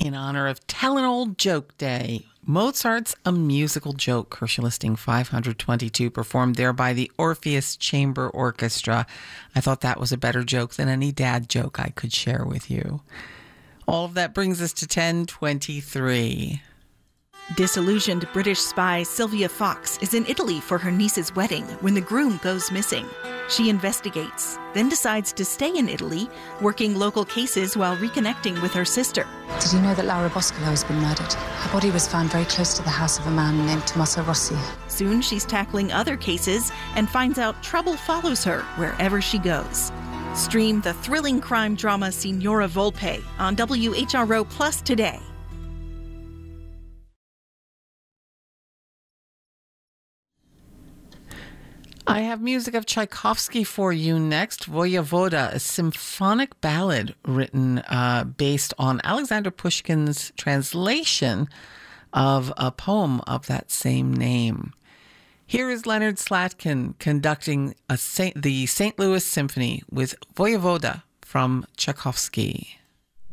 In honor of Tell an Old Joke Day, Mozart's A Musical Joke, Kershaw Listing 522, performed there by the Orpheus Chamber Orchestra. I thought that was a better joke than any dad joke I could share with you. All of that brings us to 10:23. Disillusioned British spy Sylvia Fox is in Italy for her niece's wedding when the groom goes missing. She investigates, then decides to stay in Italy, working local cases while reconnecting with her sister. Did you know that Laura Boscolo has been murdered? Her body was found very close to the house of a man named Tommaso Rossi. Soon she's tackling other cases and finds out trouble follows her wherever she goes. Stream the thrilling crime drama Signora Volpe on WHRO Plus today. I have music of Tchaikovsky for you next. Voyevoda, a symphonic ballad written based on Alexander Pushkin's translation of a poem of that same name. Here is Leonard Slatkin conducting the St. Louis Symphony with Voyevoda from Tchaikovsky.